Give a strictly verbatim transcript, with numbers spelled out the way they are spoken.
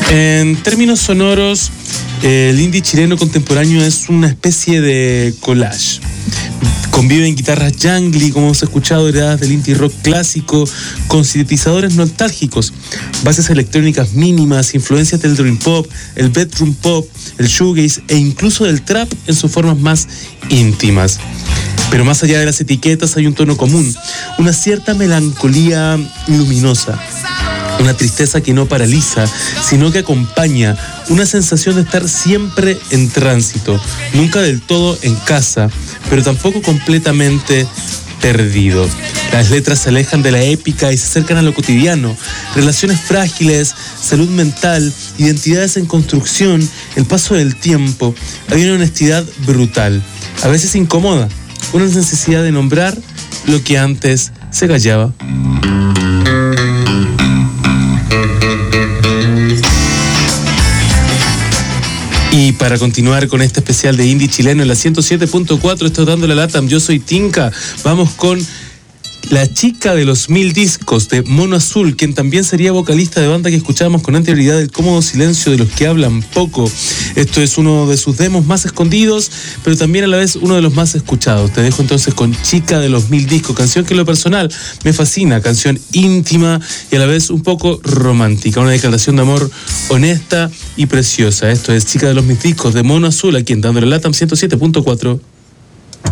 En términos sonoros, eh, el indie chileno contemporáneo es una especie de collage. Conviven guitarras jangly, como hemos escuchado, heredadas del indie rock clásico, con sintetizadores nostálgicos, bases electrónicas mínimas, influencias del dream pop, el bedroom pop, el shoegaze e incluso del trap en sus formas más íntimas. Pero más allá de las etiquetas hay un tono común, una cierta melancolía luminosa. Una tristeza que no paraliza, sino que acompaña, una sensación de estar siempre en tránsito, nunca del todo en casa, pero tampoco completamente perdido. Las letras se alejan de la épica y se acercan a lo cotidiano, relaciones frágiles, salud mental, identidades en construcción, el paso del tiempo. Hay una honestidad brutal, a veces incómoda, una necesidad de nombrar lo que antes se callaba. Y para continuar con este especial de indie chileno en la ciento siete punto cuatro, estoy dando la lata, yo soy Tinka, vamos con la chica de los mil discos de Mono Azul, quien también sería vocalista de banda que escuchábamos con anterioridad, El cómodo silencio de los que hablan poco. Esto es uno de sus demos más escondidos, pero también a la vez uno de los más escuchados. Te dejo entonces con Chica de los mil discos, canción que en lo personal me fascina, canción íntima y a la vez un poco romántica, una declaración de amor honesta y preciosa. Esto es Chica de los mil discos de Mono Azul, aquí en Dándole Latam ciento siete punto cuatro.